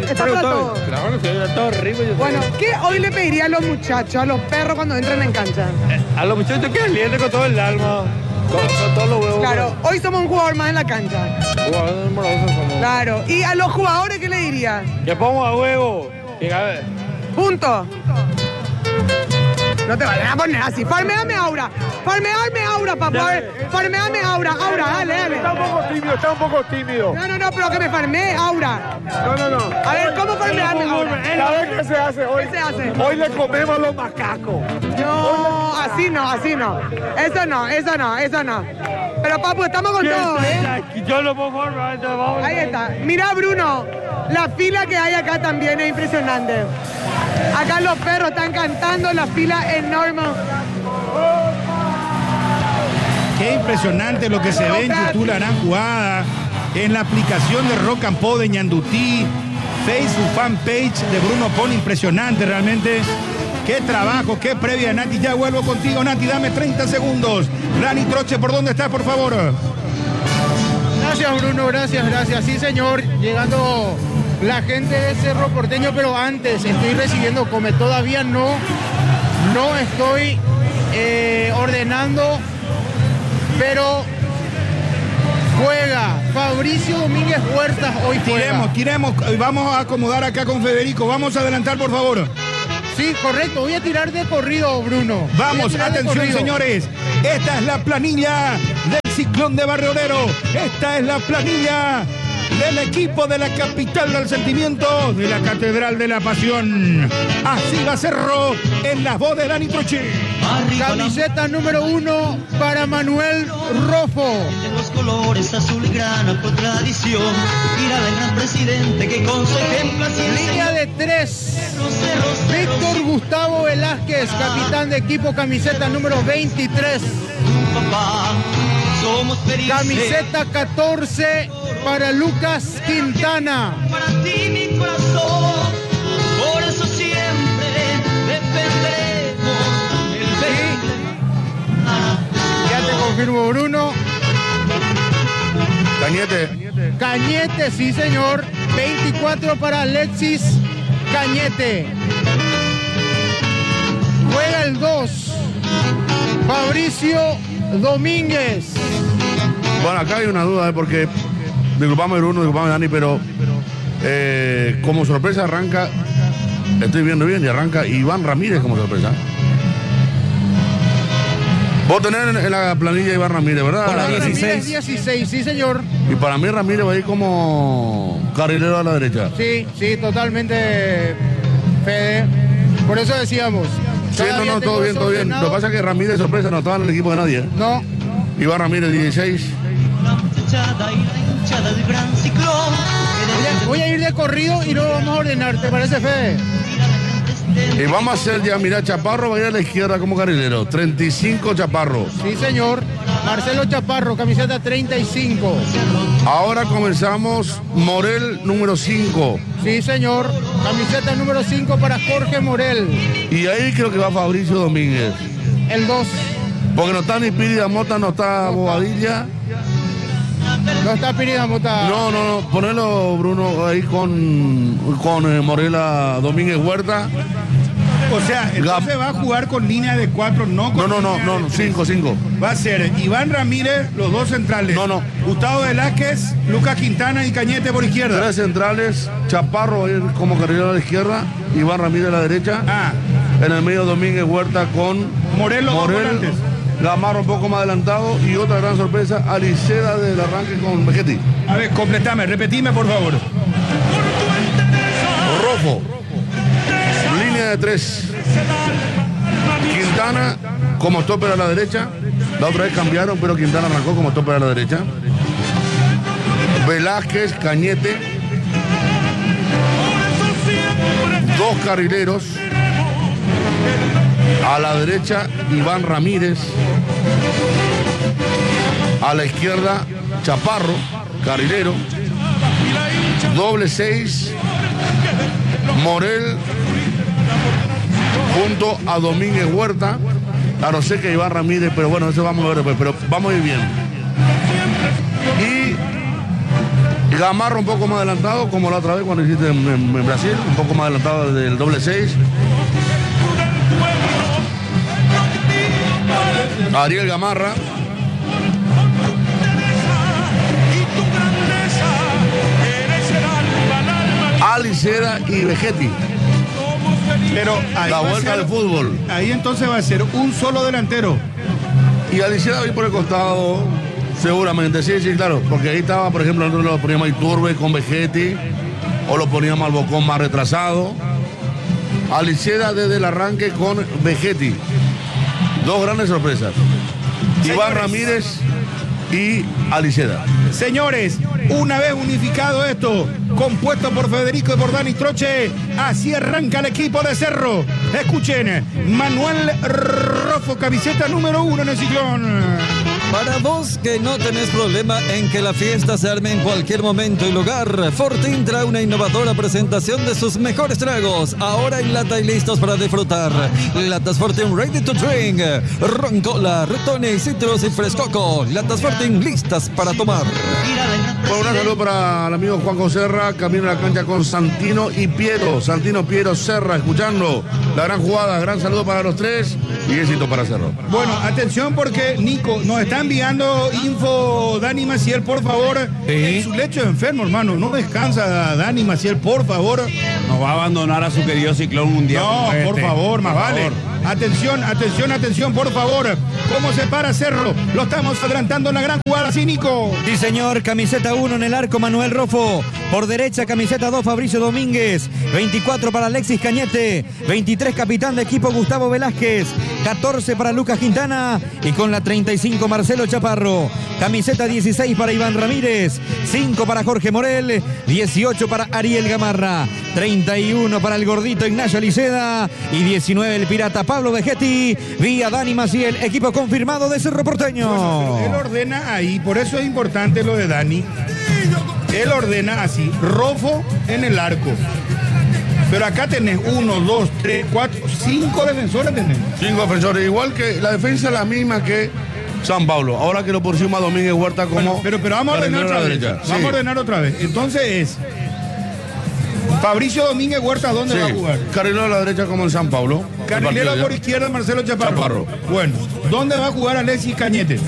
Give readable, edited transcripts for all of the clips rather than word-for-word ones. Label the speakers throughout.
Speaker 1: Está para todo.
Speaker 2: Claro, sí, está todo rico.
Speaker 1: Bueno, ¿qué hoy le pediría a los muchachos, a los perros cuando entran en cancha?
Speaker 2: A los muchachos que alienten con todo el alma, con todos los huevos.
Speaker 1: Claro, hoy somos un jugador más en la cancha.
Speaker 2: Jugadores morosos somos.
Speaker 1: Claro, y a los jugadores, ¿qué le diría?
Speaker 2: Que pongo a huevo.
Speaker 1: Punto. No te vayas a poner así. Farmeame aura, papá. Farmeame aura, dale.
Speaker 2: Está un poco tímido.
Speaker 1: No, pero que me farmee aura.
Speaker 2: No.
Speaker 1: A ver, ¿cómo farmeame aura?
Speaker 2: ¿Sabes qué se hace hoy?
Speaker 1: ¿Qué se hace?
Speaker 2: Hoy le comemos a los macacos.
Speaker 1: No, así no. Eso no. Pero papu, estamos con todo, ¿eh?
Speaker 2: Yo lo puedo formar, entonces vamos.
Speaker 1: Ahí está. Mira, Bruno, la fila que hay acá también es impresionante. Acá los perros están cantando, la fila enorme.
Speaker 3: Qué impresionante lo que se ve en YouTube, la gran jugada, en la aplicación de Rock and Pop de Ñandutí, Facebook fanpage de Bruno Pon, impresionante realmente. Qué trabajo, qué previa, Nati. Ya vuelvo contigo, Nati, dame 30 segundos. Rani Troche, ¿por dónde estás, por favor?
Speaker 4: Gracias, Bruno, gracias. Sí, señor, llegando la gente de Cerro Porteño, pero antes estoy recibiendo come. Todavía no estoy ordenando, pero juega Fabricio Domínguez Huertas hoy.
Speaker 3: Tiremos, vamos a acomodar acá con Federico. Vamos a adelantar, por favor.
Speaker 4: Sí, correcto, voy a tirar de corrido, Bruno.
Speaker 3: Vamos, atención, señores. Esta es la planilla del Ciclón de Barrio Obrero. Esta es la planilla del equipo de la capital del sentimiento, de la Catedral de la Pasión. Así va Cerro en la voz de Dani Troche.
Speaker 4: Camiseta número 1 para Manuel Rofo.
Speaker 5: De los colores azul y grana por tradición. Mira al gran presidente que con su ejemplo así
Speaker 4: Línea de 3. Víctor Gustavo Velázquez, capitán de equipo, camiseta número 23.
Speaker 5: papá, somos felices.
Speaker 4: Camiseta 14 para Lucas Quintana.
Speaker 5: Para ti mi corazón, por eso siempre defenderemos el verde.
Speaker 4: Ya te confirmo, Bruno. Cañete, sí señor. 24 para Alexis Cañete. Juega el 2. Fabricio Domínguez.
Speaker 6: Bueno, acá hay una duda, porque disculpame Bruno, disculpame Dani, pero como sorpresa arranca, estoy viendo bien, y arranca Iván Ramírez como sorpresa. Vos tenés en la planilla Iván Ramírez, ¿verdad?
Speaker 3: Para 16.
Speaker 4: 16, sí señor.
Speaker 6: Y para mí Ramírez va a ir como carrilero a la derecha.
Speaker 4: Sí, Totalmente, Fede. Por eso decíamos.
Speaker 6: Sí, no, todo bien. Lo que pasa es que Ramírez sorpresa no estaba en el equipo de nadie.
Speaker 4: No.
Speaker 6: Iván Ramírez 16.
Speaker 4: Voy a ir de corrido y luego vamos a ordenar, ¿te parece, Fede?
Speaker 6: Y vamos a hacer ya, mira, Chaparro va a ir a la izquierda como carrilero. 35 Chaparro.
Speaker 4: Sí, señor. Marcelo Chaparro, camiseta 35.
Speaker 6: Ahora comenzamos Morel número 5.
Speaker 4: Sí, señor. Camiseta número 5 para Jorge Morel.
Speaker 6: Y ahí creo que va Fabricio Domínguez.
Speaker 4: El 2.
Speaker 6: Porque no está ni Pírida Mota, no está Bobadilla.
Speaker 4: No está Pírida Mota.
Speaker 6: No. Ponelo, Bruno, ahí con Morela Domínguez Huerta.
Speaker 3: O sea, entonces va a jugar con línea de 4, no con
Speaker 6: No, 5.
Speaker 3: Va a ser Iván Ramírez, los dos centrales.
Speaker 6: No.
Speaker 3: Gustavo Velázquez, Lucas Quintana y Cañete por izquierda.
Speaker 6: 3 centrales, Chaparro va a ir como carrilero a la izquierda, Iván Ramírez a la derecha. En el medio Domínguez Huerta con
Speaker 3: Morel.
Speaker 6: Gamarro un poco más adelantado y otra gran sorpresa, Aliceda del arranque con Vegetti.
Speaker 3: A ver, repetime por favor.
Speaker 6: Rofo. Línea de 3. Quintana como stopper a la derecha. La otra vez cambiaron, pero Quintana arrancó como stopper a la derecha. Velázquez, Cañete. 2 carrileros. A la derecha, Iván Ramírez. A la izquierda, Chaparro, carrilero. Doble 6. Morel junto a Domínguez Huerta. A no ser que Iván Ramírez, pero bueno, eso vamos a ver después. Pero vamos a ir bien. Gamarra un poco más adelantado, como la otra vez cuando hiciste en Brasil, un poco más adelantado del doble 6. Ariel Gamarra. Aliceda y Vegetti.
Speaker 3: Pero ahí
Speaker 6: la vuelta del fútbol.
Speaker 3: Ahí entonces va a ser un solo delantero.
Speaker 6: Y Aliceda va a ir por el costado, seguramente, sí, claro. Porque ahí estaba, por ejemplo, nosotros lo poníamos a Iturbe con Vegetti, o lo poníamos al Bocón más retrasado. Aliceda desde el arranque con Vegetti. Dos grandes sorpresas. Iván Ramírez y Aliceda.
Speaker 3: Señores, una vez unificado esto, compuesto por Federico y por Dani Troche, así arranca el equipo de Cerro. Escuchen, Manuel Rofo, camiseta número 1 en el Ciclón.
Speaker 7: Para vos que no tenés problema en que la fiesta se arme en cualquier momento y lugar, Fortín trae una innovadora presentación de sus mejores tragos, ahora en lata y listos para disfrutar. Latas Fortín Ready to Drink, Ron Cola, Retone, Citrus y Frescoco. Latas Fortín listas para tomar.
Speaker 6: Bueno, un saludo para el amigo Juanjo Serra, camino a la cancha con Santino y Piero. Santino, Piero, Serra, escuchando la gran jugada. Gran saludo para los tres y éxito para Cerro.
Speaker 3: Bueno, atención porque Nico nos está enviando info Dani Maciel, por favor. En su lecho de enfermo, hermano. No descansa Dani Maciel, por favor.
Speaker 2: No va a abandonar a su querido Ciclón un día.
Speaker 3: No, por favor, más vale. Atención, por favor. ¿Cómo se para Cerro? Lo estamos adelantando en la gran jugada, ¿sí, Nico?
Speaker 8: Sí, señor. Camiseta 1 en el arco, Manuel Rofo. Por derecha, camiseta 2, Fabricio Domínguez. 24 para Alexis Cañete. 23, capitán de equipo, Gustavo Velázquez. 14 para Lucas Quintana. Y con la 35, Marcelo Chaparro. Camiseta 16 para Iván Ramírez. 5 para Jorge Morel. 18 para Ariel Gamarra. 31 para el gordito Ignacio Aliceda. Y 19 el pirata Pablo Vegetti. Vía Dani Maciel, equipo confirmado de Cerro Porteño.
Speaker 3: Bueno, él ordena ahí, por eso es importante lo de Dani. Él ordena así, Rofo en el arco. Pero acá tenés 1, 2, 3, 4, 5 defensores tenés.
Speaker 6: 5 defensores, igual que la defensa es la misma que San Pablo. Ahora que lo pusimos a Domínguez Huerta como...
Speaker 3: Bueno, pero vamos a ordenar otra vez. Vamos a ordenar otra vez. Entonces es... Fabricio Domínguez Huerta, ¿dónde va a jugar?
Speaker 6: Carrilero a la derecha como en San Pablo.
Speaker 3: Carrilero por izquierda, Marcelo Chaparro. Bueno, ¿dónde va a jugar Alexis Cañete?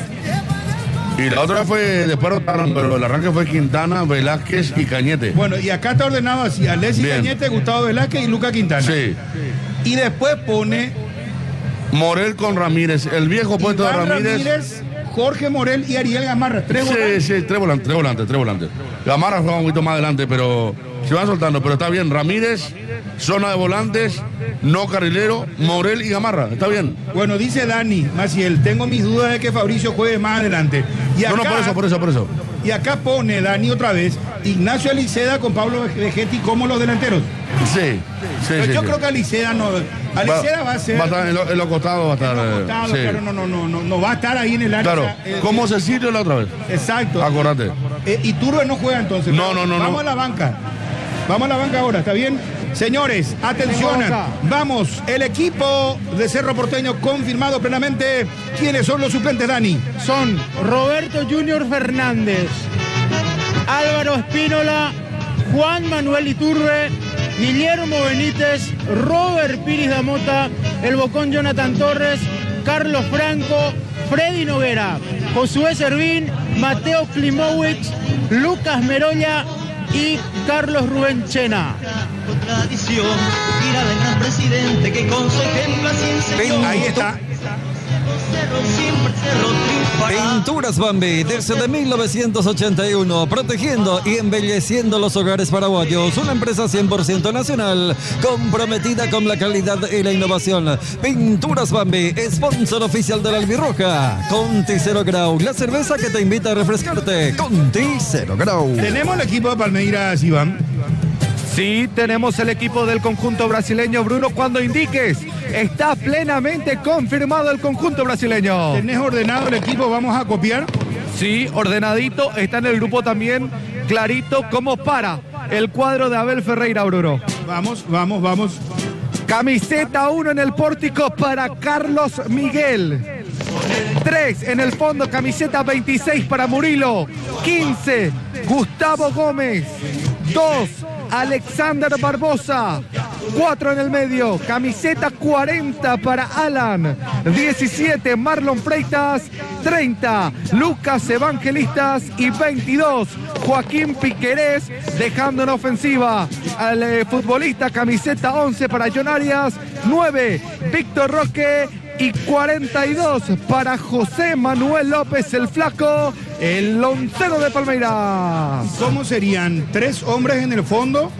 Speaker 6: Y la otra fue, después rotaron, pero el arranque fue Quintana, Velázquez y Cañete.
Speaker 3: Bueno, y acá está ordenado así, Alexis Cañete, Gustavo Velázquez y Lucas Quintana.
Speaker 6: Sí.
Speaker 3: Y después pone...
Speaker 6: Morel con Ramírez, el viejo puesto de Ramírez.
Speaker 3: Jorge Morel y Ariel Gamarra, tres volantes.
Speaker 6: Sí, tres volantes. Gamarra juega un poquito más adelante, pero se van soltando, pero está bien. Ramírez, zona de volantes, no carrilero, Morel y Gamarra, está bien.
Speaker 3: Bueno, dice Dani Maciel, tengo mis dudas de que Fabricio juegue más adelante. Y acá,
Speaker 6: por eso.
Speaker 3: Y acá pone Dani otra vez, Ignacio Aliceda con Pablo Vegetti como los delanteros.
Speaker 6: Sí.
Speaker 3: Yo creo que Aliceda no... Aliceda va a ser...
Speaker 6: Va a estar en los costados, va a estar...
Speaker 3: sí. Claro, no va a estar ahí en el área.
Speaker 6: Claro, como Cecilio la otra vez.
Speaker 3: Exacto.
Speaker 6: Acordate.
Speaker 3: Y Turbe no juega entonces.
Speaker 6: No.
Speaker 3: Vamos a la banca. Vamos a la banca ahora, ¿está bien? Señores, atención. Vamos, el equipo de Cerro Porteño confirmado plenamente. ¿Quiénes son los suplentes, Dani?
Speaker 4: Son Roberto Junior Fernández, Álvaro Espínola, Juan Manuel Iturbe, Guillermo Benítez, Robert Piris Damota, el Bocón Jonathan Torres, Carlos Franco, Freddy Noguera, Josué Servín, Mateo Klimowicz, Lucas Merolla y Carlos Rubén Chena.
Speaker 3: Ahí está.
Speaker 7: Pinturas Bambi, desde 1981, protegiendo y embelleciendo los hogares paraguayos. Una empresa 100% nacional, comprometida con la calidad y la innovación. Pinturas Bambi, sponsor oficial de la Albirroja. Conti Cero Grau, la cerveza que te invita a refrescarte. Conti Cero Grau.
Speaker 3: Tenemos el equipo de Palmeiras, Iván.
Speaker 2: Sí, tenemos el equipo del conjunto brasileño, Bruno, cuando indiques. Está plenamente confirmado el conjunto brasileño.
Speaker 3: ¿Tenés ordenado el equipo? ¿Vamos a copiar?
Speaker 2: Sí, ordenadito. Está en el grupo también, clarito, como para el cuadro de Abel Ferreira, Bruno.
Speaker 3: Vamos.
Speaker 2: Camiseta 1 en el pórtico para Carlos Miguel. 3 en el fondo, camiseta 26 para Murilo. 15, Gustavo Gómez. 2, Alexander Barbosa. 4 en el medio, camiseta 40 para Alan. 17, Marlon Freitas. 30, Lucas Evangelistas. Y 22, Joaquín Piquerés, dejando en ofensiva al futbolista, camiseta 11 para John Arias. 9, Víctor Roque. Y 42 para José Manuel López, el flaco, el loncero de Palmeiras.
Speaker 3: ¿Cómo serían? 3 hombres en el fondo,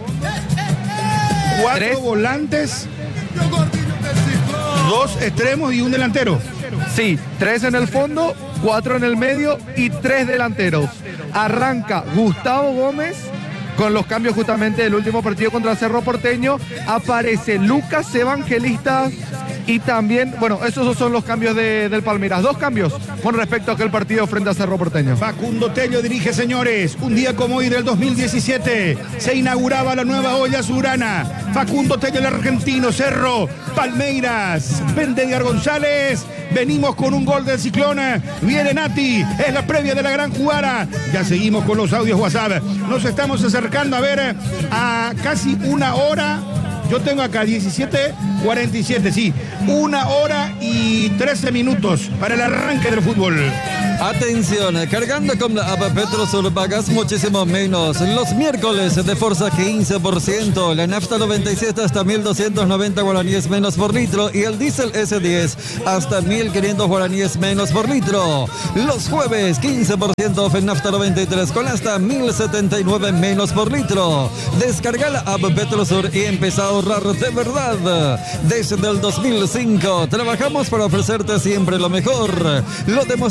Speaker 3: 4 volantes, 2 extremos y un delantero.
Speaker 2: Sí, 3 en el fondo, 4 en el medio y 3 delanteros. Arranca Gustavo Gómez con los cambios justamente del último partido contra Cerro Porteño. Aparece Lucas Evangelistas. Y también, bueno, esos son los cambios del Palmeiras. 2 cambios con respecto a aquel partido frente a Cerro Porteño.
Speaker 3: Facundo Tello dirige, señores. Un día como hoy del 2017 se inauguraba la nueva olla Surana. Facundo Tello, el argentino. Cerro, Palmeiras, vende Edgar González. Venimos con un gol del Ciclón. Viene Nati. Es la previa de la gran jugada. Ya seguimos con los audios WhatsApp. Nos estamos acercando a ver a casi 1 hora. Yo tengo acá 17:47, sí. 1 hora y 13 minutos para el arranque del fútbol.
Speaker 7: Atención, cargando con la app Petrosur pagas muchísimo menos. Los miércoles de Forza 15%, la nafta 97 hasta 1.290 guaraníes menos por litro y el diésel S10 hasta 1.500 guaraníes menos por litro. Los jueves 15% off en nafta 93 con hasta 1.079 menos por litro. Descarga la app Petrosur y empezá a ahorrar de verdad. Desde el 2005 trabajamos para ofrecerte siempre lo mejor. Lo